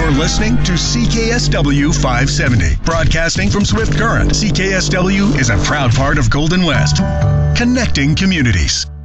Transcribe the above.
You're listening to CKSW 570, broadcasting from Swift Current. CKSW is a proud part of Golden West, connecting communities.